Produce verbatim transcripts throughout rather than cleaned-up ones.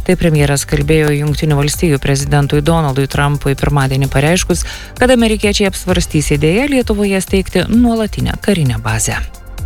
Tai premjeras kalbėjo Jungtinių valstijų prezidentui Donaldui Trumpui pirmadienį pareiškus, kad amerikiečiai apsvarstys idėją Lietuvoje steigti nuolatinę karinę bazę.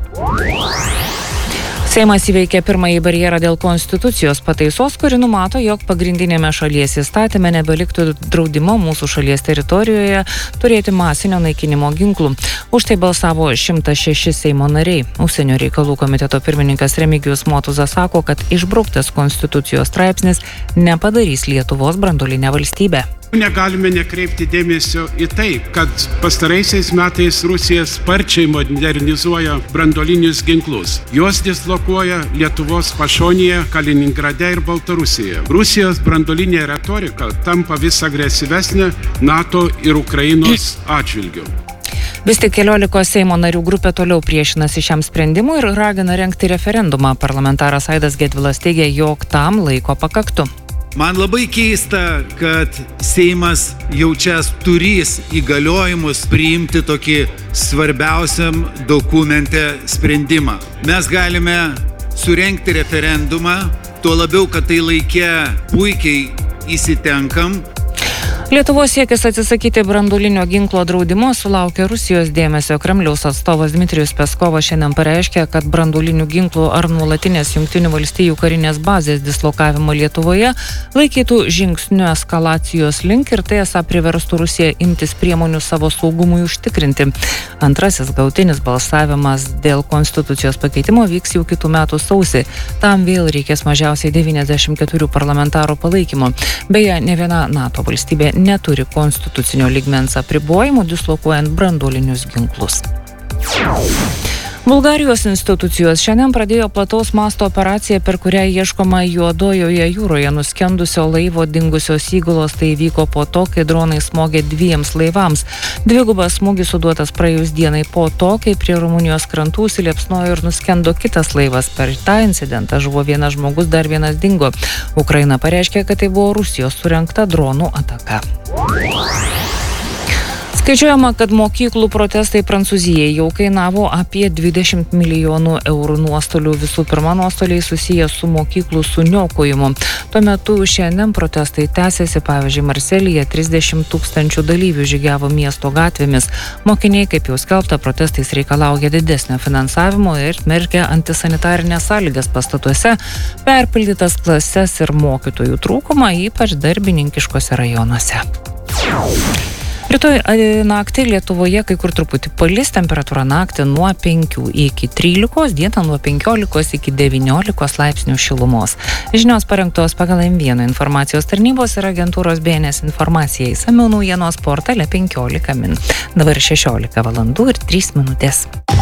Seimas įveikė pirmąjį barjerą dėl konstitucijos pataisos, kuri numato, jog pagrindinėme šalies įstatyme nebeliktų draudimo mūsų šalies teritorijoje turėti masinio naikinimo ginklų. Už tai balsavo šimtas šeši Seimo nariai. Užsienio reikalų komiteto pirmininkas Remigijus Motuzas sako, kad išbrauktas konstitucijos straipsnis nepadarys Lietuvos branduolinę valstybę. Negalime nekreipti dėmesio į tai, kad pastaraisiais metais Rusija sparčiai modernizuoja branduolinius ginklus. Juos dislokuoja Lietuvos pašonėje, Kaliningrade ir Baltarusijoje. Rusijos branduolinė retorika tampa vis agresyvesnė NATO ir Ukrainos atžvilgiu. Vis tik keliolikos Seimo narių grupė toliau priešinasi šiam sprendimui ir ragina rengti referendumą. Parlamentaras Aidas Gedvilas teigia, jog tam laiko pakaktų. Man labai keista, kad Seimas jau čia turės įgaliojimus priimti tokį svarbiausiam dokumente sprendimą. Mes galime surengti referendumą, tuo labiau, kad tai laike puikiai įsitenkam. Lietuvos siekis atsisakyti branduolinio ginklo draudimo sulaukė Rusijos dėmesio. Kremliaus atstovas Dmitrijus Peskovas šiandien pareiškė, kad branduolinių ginklų ar nuolatinės Jungtinių valstijų karinės bazės dislokavimą Lietuvoje laikytų žingsniu eskalacijos link ir tai esą priverstų Rusiją imtis priemonių savo saugumui užtikrinti. Antrasis gautinis balsavimas dėl konstitucijos pakeitimo vyks jau kitų metų sausį. Tam vėl reikės mažiausiai devyniasdešimt keturių parlamentarų palaikymo. Beje, ne viena NATO valstybė neturi konstitucinio lygmens apribojimų dislokuojant branduolinius ginklus. Bulgarijos institucijos šiandien pradėjo plataus masto operaciją, per kurią ieškoma Juodojoje jūroje nuskendusio laivo dingusios įgulos. Tai vyko po to, kai dronai smogė dviems laivams. Dvigubas smūgis suduotas praėjus dienai po to, kai prie Rumunijos krantų užsiliepsnojo ir nuskendo kitas laivas. Per tą incidentą žuvo vienas žmogus, dar vienas dingo. Ukraina pareiškė, kad tai buvo Rusijos surengta dronų ataka. Skaičiuojama, kad mokyklų protestai Prancūzijai jau kainavo apie dvidešimt milijonų eurų nuostolių. Visų pirma, nuostoliai susiję su mokyklų suniokojimu. Tuo metu šiandien protestai tęsiasi, pavyzdžiui, Marselyje trisdešimt tūkstančių dalyvių žygiavo miesto gatvėmis. Mokiniai, kaip jau skelbta, protestais reikalauja didesnio finansavimo ir smerkia antisanitarinės sąlygas pastatuose, perpildytas klases ir mokytojų trūkumą, ypač darbininkiškose rajonuose. Rytoj naktį Lietuvoje kai kur truputį palis, temperatūra naktį nuo penkių iki trylikos, dieną nuo penkiolikos iki devyniolikos laipsnių šilumos. Žinios parengtos pagal M vienas informacijos tarnybos ir agentūros B N S informacija. Išsamiau naujienos portale penkiolika min. Dabar šešiolika valandų ir trys minutės.